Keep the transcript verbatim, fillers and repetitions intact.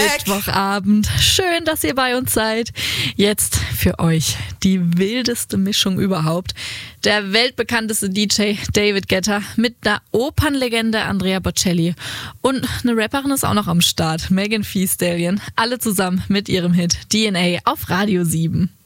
Mittwochabend. Schön, dass ihr bei uns seid. Jetzt für euch die wildeste Mischung überhaupt. Der weltbekannteste D J David Guetta mit der Opernlegende Andrea Bocelli. Und eine Rapperin ist auch noch am Start, Megan Thee Stallion. Alle zusammen mit ihrem Hit D N A auf Radio sieben.